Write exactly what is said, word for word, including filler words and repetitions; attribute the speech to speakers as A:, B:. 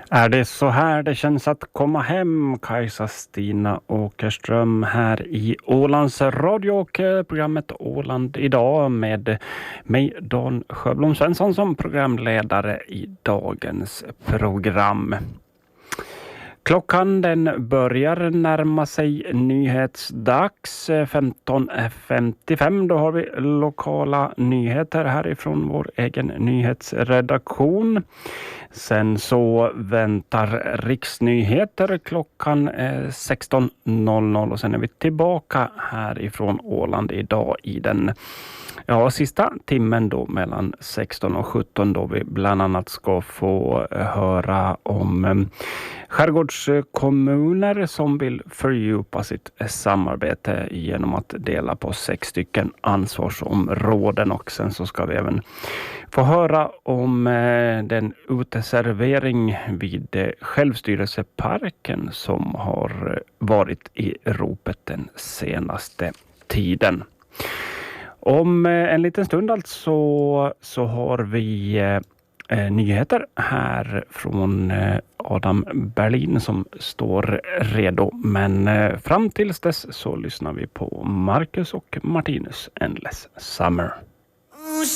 A: Är det så här det känns att komma hem? Kajsa Stina Åkerström här i Ålands radio och programmet Åland idag med mig Dan Sjöblom Svensson som programledare i dagens program. Klockan den börjar närma sig nyhetsdags femton femtiofem. Då har vi lokala nyheter härifrån vår egen nyhetsredaktion. Sen så väntar riksnyheter klockan sexton noll noll och sen är vi tillbaka härifrån Åland idag i den ja, sista timmen då mellan sexton och sjutton då vi bland annat ska få höra om skärgårdskommuner som vill fördjupa sitt samarbete genom att dela på sex stycken ansvarsområden, och sen så ska vi även få höra om den uteservering vid självstyrelseparken som har varit i ropet den senaste tiden. Om en liten stund alltså så har vi eh, nyheter här från eh, Adam Berlin som står redo. Men eh, fram tills dess så lyssnar vi på Marcus och Martinus Endless Summer.